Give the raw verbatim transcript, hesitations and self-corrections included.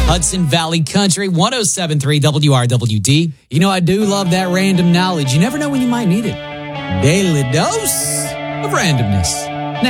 Hudson Valley Country, one oh seven point three W R W D. You know, I do love that random knowledge. You never know when you might need it. Daily dose of randomness.